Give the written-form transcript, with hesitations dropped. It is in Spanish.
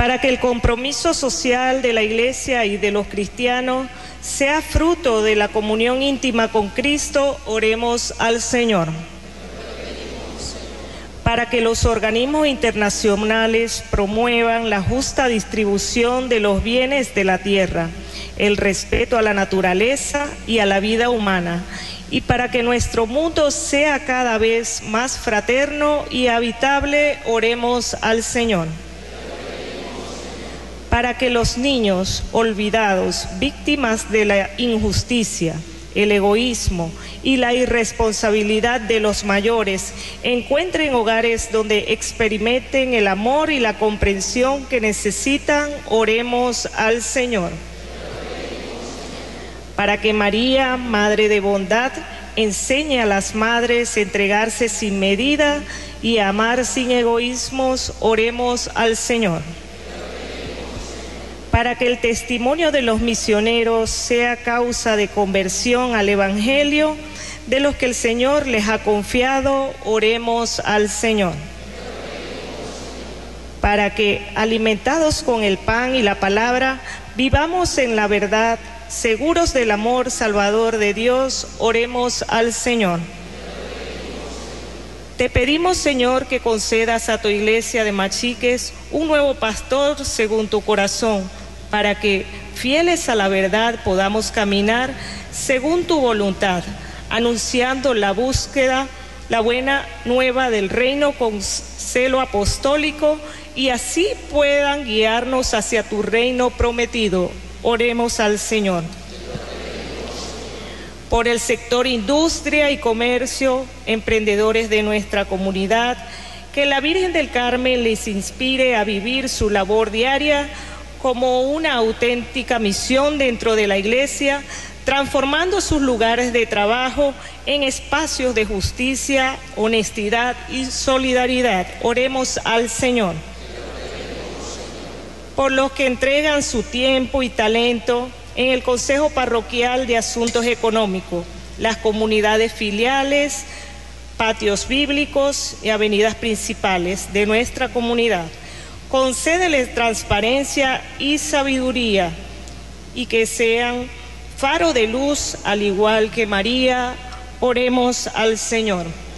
Para que el compromiso social de la Iglesia y de los cristianos sea fruto de la comunión íntima con Cristo, oremos al Señor. Para que los organismos internacionales promuevan la justa distribución de los bienes de la tierra, el respeto a la naturaleza y a la vida humana, y para que nuestro mundo sea cada vez más fraterno y habitable, oremos al Señor. Para que los niños olvidados, víctimas de la injusticia, el egoísmo y la irresponsabilidad de los mayores, encuentren hogares donde experimenten el amor y la comprensión que necesitan, oremos al Señor. Para que María, Madre de Bondad, enseñe a las madres a entregarse sin medida y a amar sin egoísmos, oremos al Señor. Para que el testimonio de los misioneros sea causa de conversión al Evangelio de los que el Señor les ha confiado, oremos al Señor. Para que, alimentados con el pan y la palabra, vivamos en la verdad, seguros del amor salvador de Dios, oremos al Señor. Te pedimos, Señor, que concedas a tu iglesia de Machiques un nuevo pastor según tu corazón, para que, fieles a la verdad, podamos caminar según tu voluntad, anunciando la búsqueda, la buena nueva del reino con celo apostólico, y así puedan guiarnos hacia tu reino prometido. Oremos al Señor. Por el sector industria y comercio, emprendedores de nuestra comunidad, que la Virgen del Carmen les inspire a vivir su labor diaria como una auténtica misión dentro de la Iglesia, transformando sus lugares de trabajo en espacios de justicia, honestidad y solidaridad. Oremos al Señor. Por los que entregan su tiempo y talento en el Consejo Parroquial de Asuntos Económicos, las comunidades filiales, patios bíblicos y avenidas principales de nuestra comunidad. Concédeles transparencia y sabiduría, y que sean faro de luz, al igual que María, oremos al Señor.